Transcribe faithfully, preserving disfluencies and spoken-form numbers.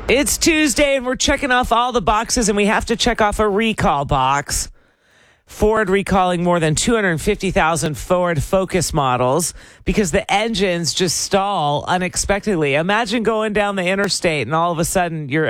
It's Tuesday, and we're checking off all the boxes, and we have to check off a recall box. Ford recalling more than two hundred fifty thousand Ford Focus models because the engines just stall unexpectedly. Imagine going down the interstate, and all of a sudden, your